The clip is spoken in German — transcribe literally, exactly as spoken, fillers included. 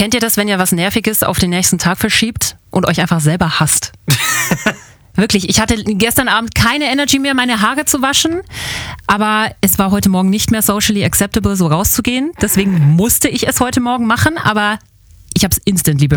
Kennt ihr das, wenn ihr was Nerviges auf den nächsten Tag verschiebt und euch einfach selber hasst? Wirklich, ich hatte gestern Abend keine Energy mehr, meine Haare zu waschen, aber es war heute Morgen nicht mehr socially acceptable, so rauszugehen. Deswegen musste ich es heute Morgen machen, aber ich habe es instantly